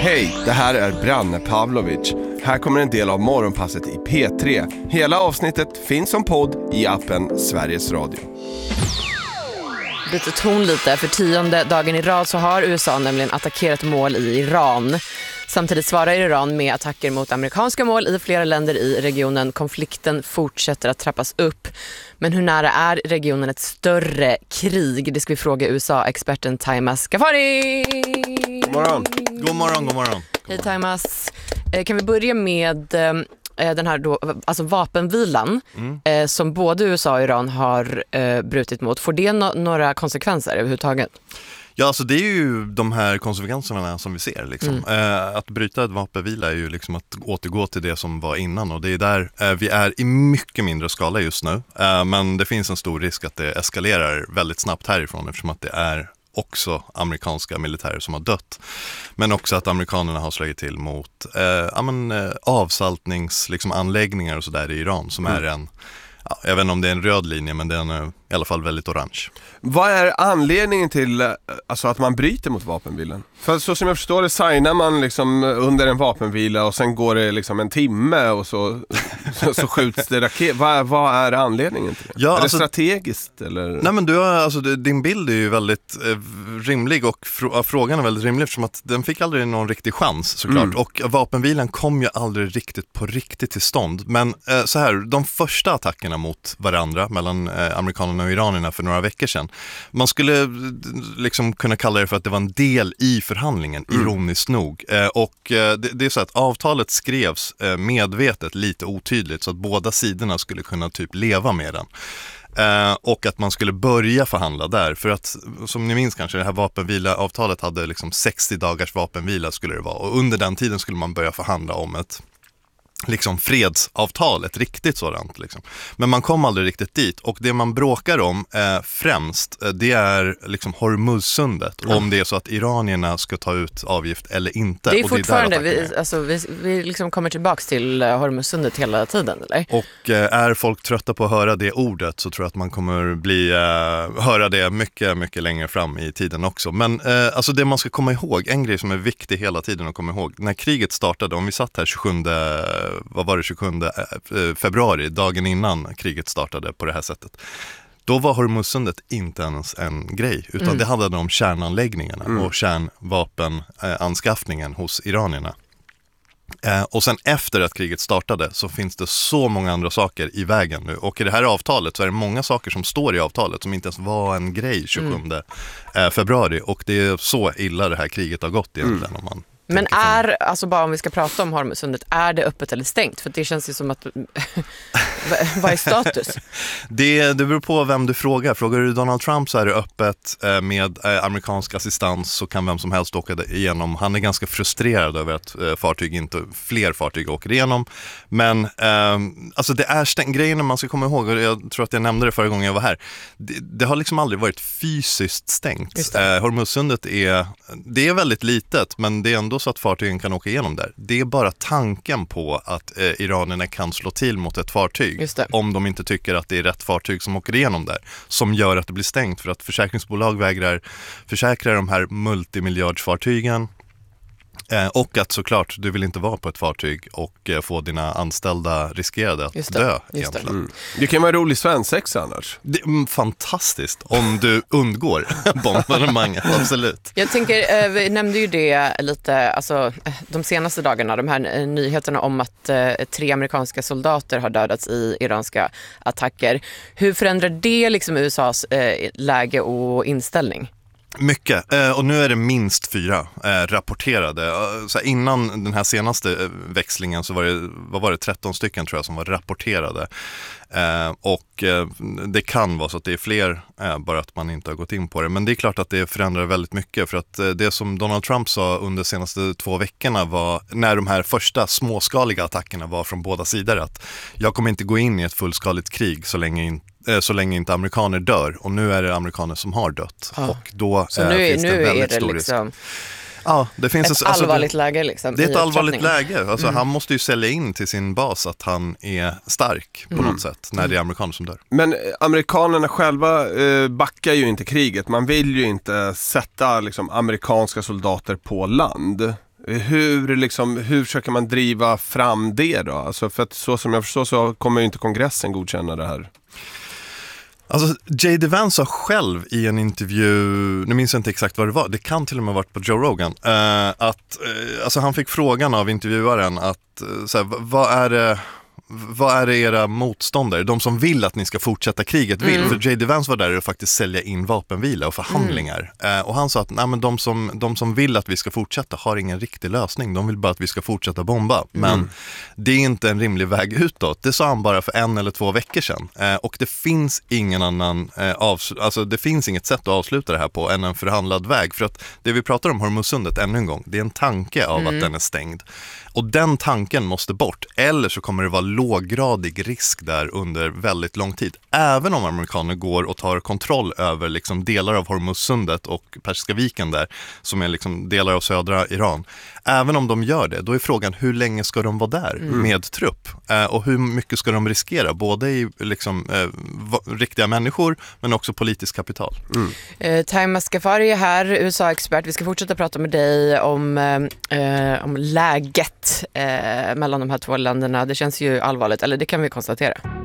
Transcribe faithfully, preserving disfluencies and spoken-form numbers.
Hej, det här är Branne Pavlovic. Här kommer en del av morgonpasset i P tre. Hela avsnittet finns som podd i appen Sveriges Radio. Lite ton lite, för tionde dagen i rad så har U S A nämligen attackerat mål i Iran. Samtidigt svarar Iran med attacker mot amerikanska mål i flera länder i regionen. Konflikten fortsätter att trappas upp. Men hur nära är regionen ett större krig? Det ska vi fråga U S A-experten Taimas Ghaffari. God morgon. God morgon, god morgon. Hej Taimas. Kan vi börja med den här då, alltså vapenvilan mm. eh, som både U S A och Iran har eh, brutit mot. Får det no- några konsekvenser överhuvudtaget? Ja, alltså det är ju de här konsekvenserna som vi ser. Liksom. Mm. Eh, att bryta ett vapenvila är ju liksom att återgå till det som var innan. Och det är där eh, vi är i mycket mindre skala just nu. Eh, men det finns en stor risk att det eskalerar väldigt snabbt härifrån eftersom att det är också amerikanska militärer som har dött. Men också att amerikanerna har slagit till mot eh, ja, men, eh, avsaltningsanläggningar liksom, och sådär i Iran som mm. är en, ja, jag vet inte om det är en röd linje, men den är i alla fall väldigt orange. Vad är anledningen till alltså, att man bryter mot vapenvilan? För så som jag förstår det signar man liksom under en vapenvila och sen går det liksom en timme och så, så, så skjuts det raket. Vad, vad är anledningen till det? Ja, är alltså, det strategiskt? Eller? Nej, men du har, alltså, din bild är ju väldigt eh, rimlig och fr- frågan är väldigt rimlig eftersom att den fick aldrig någon riktig chans såklart. Mm. Och vapenvilan kom ju aldrig riktigt på riktigt till stånd. Men eh, så här, de första attackerna mot varandra mellan eh, amerikanerna och iranierna för några veckor sedan. Man skulle liksom kunna kalla det för att det var en del i förhandlingen, mm. ironiskt nog. Eh, och eh, det, det är så att avtalet skrevs eh, medvetet lite otydligt så att båda sidorna skulle kunna typ leva med den. Eh, och att man skulle börja förhandla där. För att, som ni minns kanske, det här vapenvila-avtalet hade liksom sextio dagars vapenvila skulle det vara. Och under den tiden skulle man börja förhandla om ett liksom fredsavtal, ett riktigt sådant liksom. Men man kom aldrig riktigt dit och det man bråkar om eh, främst eh, det är liksom Hormuzsundet mm. om det är så att iranierna ska ta ut avgift eller inte. Det är och fortfarande, det är vi, alltså, vi, vi liksom kommer tillbaks till Hormuzsundet hela tiden, eller? Och eh, är folk trötta på att höra det ordet så tror jag att man kommer bli eh, höra det mycket, mycket längre fram i tiden också. Men eh, alltså det man ska komma ihåg, en grej som är viktig hela tiden att komma ihåg, när kriget startade, om vi satt här tjugosjunde vad var det, tjugosjunde februari, dagen innan kriget startade på det här sättet. Då var Hormuzsundet inte ens en grej, utan mm. det handlade om kärnanläggningarna mm. och kärnvapenanskaffningen hos iranierna. Eh, och sen efter att kriget startade så finns det så många andra saker i vägen nu. Och i det här avtalet så är det många saker som står i avtalet som inte ens var en grej tjugosjunde mm. februari. Och det är så illa det här kriget har gått egentligen mm. om man... Men är, alltså bara om vi ska prata om Hormuzsundet, är det öppet eller stängt? För det känns ju som att, vad är status? det, det beror på vem du frågar. Frågar du Donald Trump så är det öppet med amerikansk assistans så kan vem som helst åka igenom. Han är ganska frustrerad över att fartyg inte, fler fartyg åker igenom. Men eh, alltså det är stängt. Grejen man ska komma ihåg, och jag tror att jag nämnde det förra gången jag var här, det, det har liksom aldrig varit fysiskt stängt. Eh, Hormuzsundet är, det är väldigt litet, men det är ändå så att fartygen kan åka igenom där. Det är bara tanken på att eh, iranierna kan slå till mot ett fartyg om de inte tycker att det är rätt fartyg som åker igenom där som gör att det blir stängt för att försäkringsbolag vägrar försäkra de här multimiljardsfartygen. Eh, och att såklart, du vill inte vara på ett fartyg och eh, få dina anställda riskerade att det, dö egentligen. Det. Mm. det kan vara rolig svensexa annars. Det är mm, fantastiskt om du undgår bombardemanget, absolut. Jag tänker, eh, vi nämnde ju det lite, alltså de senaste dagarna, de här eh, nyheterna om att eh, tre amerikanska soldater har dödats i iranska attacker. Hur förändrar det liksom U S A:s eh, läge och inställning? Mycket, och nu är det minst fyra eh, rapporterade. Så här, innan den här senaste växlingen så var det, vad var det, tretton stycken tror jag som var rapporterade. Eh, och eh, det kan vara så att det är fler, eh, bara att man inte har gått in på det. Men det är klart att det förändrar väldigt mycket för att eh, det som Donald Trump sa under de senaste två veckorna var, när de här första småskaliga attackerna var från båda sidor, att jag kommer inte gå in i ett fullskaligt krig så länge inte så länge inte amerikaner dör. Och nu är det amerikaner som har dött. Ah. Och då så nu, finns det nu väldigt är det stor liksom risk. Ja, det finns ett en, alltså, allvarligt läge liksom. Det är ett allvarligt läge. Alltså, mm. Han måste ju sälja in till sin bas att han är stark på mm. något sätt när det är amerikaner som dör. Men amerikanerna själva eh, backar ju inte kriget. Man vill ju inte sätta liksom, amerikanska soldater på land. Hur, liksom, hur försöker man driva fram det då? Alltså för att så som jag förstår så kommer ju inte kongressen godkänna det här. Alltså J D Vance sa själv i en intervju, nu minns jag inte exakt vad det var, det kan till och med ha varit på Joe Rogan, eh, att eh, alltså han fick frågan av intervjuaren att eh, så här, vad är det vad är det era motståndare, de som vill att ni ska fortsätta kriget vill? Mm. För J D Vance var där och faktiskt sälja in vapenvila och förhandlingar. Mm. Eh, och han sa att nej, men de, som, de som vill att vi ska fortsätta har ingen riktig lösning. De vill bara att vi ska fortsätta bomba. Men mm. det är inte en rimlig väg utåt. Det sa han bara för en eller två veckor sedan. Eh, och det finns ingen annan eh, avs- alltså det finns inget sätt att avsluta det här på än en förhandlad väg. För att det vi pratar om Hormuzsundet ännu en gång, det är en tanke av mm. att den är stängd. Och den tanken måste bort, eller så kommer det vara låggradig risk där under väldigt lång tid. Även om amerikaner går och tar kontroll över liksom delar av Hormuzsundet och Persiska viken där, som är liksom delar av södra Iran. Även om de gör det, då är frågan hur länge ska de vara där mm. med trupp? Eh, och hur mycket ska de riskera? Både i liksom, eh, va, riktiga människor men också politiskt kapital. Mm. Eh, Taima Skafari är här, U S A-expert. Vi ska fortsätta prata med dig om, eh, om läget eh, mellan de här två länderna. Det känns ju allvarligt, eller det kan vi konstatera.